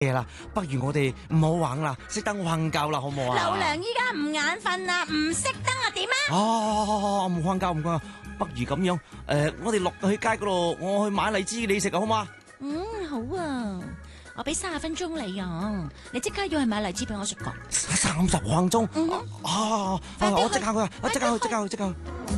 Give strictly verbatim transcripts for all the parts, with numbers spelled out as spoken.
嘢啦，不如我哋唔好玩啦，熄燈瞓覺啦，好唔好啊？ 老娘依家唔眼瞓啦，唔熄燈啊點啊？ 哦，唔瞓覺唔瞓覺，不如咁樣，誒、呃，我哋落去街嗰度，我去買荔枝你食啊，好嘛？ 嗯，好啊，我俾三十分鐘你啊，你即刻要去買荔枝俾我食個。 三十分鐘， 嗯、 啊，啊我即刻去啊，我即刻去，即刻去，即刻去。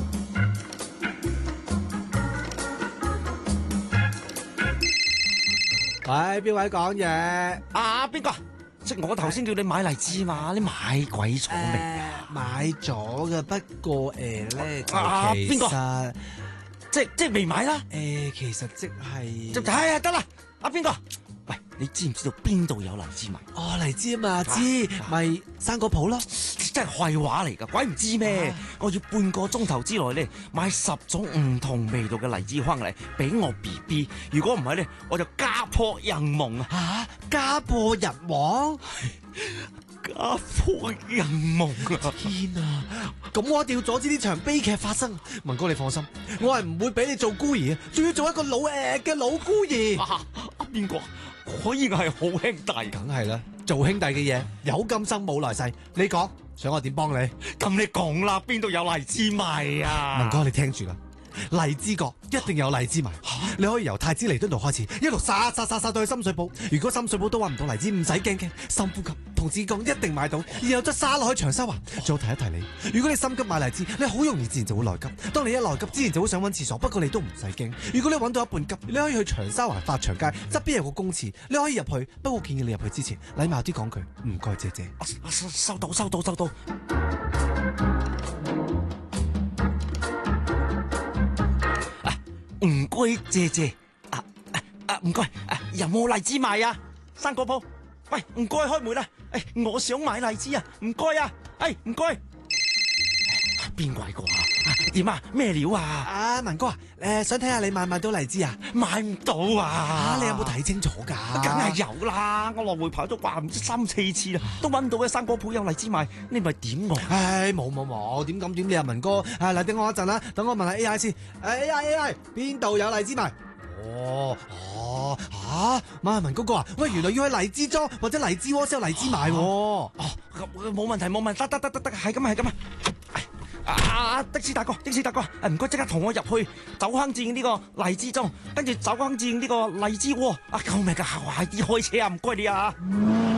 喂，邊位講嘢？ 啊，邊個？即係我頭先叫你買荔枝嘛，你買鬼咗未啊？ 買咗嘅，不過誒咧， 啊其實即即係未買啦。 誒，其實即係就係啊，得啦。阿邊個？喂，你知唔知道邊度有荔枝賣？ 哦，荔枝啊嘛，知咪生果鋪咯。 真係廢話嚟噶，鬼唔知咩？啊、我要半個鐘頭之內咧買十種唔同味道嘅荔枝翻嚟俾我 B B。如果唔係咧，我就家破人亡啊！ 吓，家破人亡， 家破人亡啊！ 天啊！咁我一定要阻止呢場悲劇發生。文哥你放心，我係唔會俾你做孤兒，仲要做一個老誒嘅老孤兒。 啊，邊個？果然係好兄弟， 梗係啦，做兄弟嘅嘢有今生冇來世。你講想我點幫你？ 咁你講啦，邊度有荔枝賣啊？ 文哥你聽住啦，荔枝角一定有荔枝賣。你可以由太子彌敦道開始，一路殺殺殺殺到去深水埗。如果深水埗都揾唔到荔枝，唔使驚嘅，深呼吸同自己講一定買到，然後再殺落去長沙灣。再提一提你，如果你心急買荔枝，你好容易自然就會內急。當你一內急，自然就會想揾廁所。不過你都唔使驚，如果你揾到一半急，你可以去長沙灣發祥街側邊有個公廁，你可以入去。不過建議你入去之前，禮貌啲講句唔該姐姐。 收收到收到收到。唔該，姐姐，啊啊唔該，啊有冇荔枝賣啊？生果鋪，喂，唔該開門啦，誒，我想買荔枝啊，唔該啊，誒，唔該，邊位個啊？點啊？咩料啊？ 啊，文哥啊，誒，想睇下你買唔買到荔枝啊？ 買唔到啊！ 啊，你有冇睇清楚噶？ 梗係有啦，我來回跑咗話唔知三四次啦，都搵唔到嘅生果鋪有荔枝賣，你咪點我？ 唉，冇冇冇，點咁點你啊，文哥？啊，嚟等我一陣啦，等我問下 A I 先。誒 A I A I， 邊度有荔枝賣？哦哦吓，馬文哥哥啊，喂，原來要去荔枝莊或者荔枝窩先有荔枝賣。哦， 冇問題冇問題，得得得得得，係咁係咁啊！啊！的士大哥，的士大哥，唔該，即刻同我入去酒坑站呢個荔枝莊，跟住酒坑站呢個荔枝窩。啊！救命啊！快啲開車啊！唔該你啊！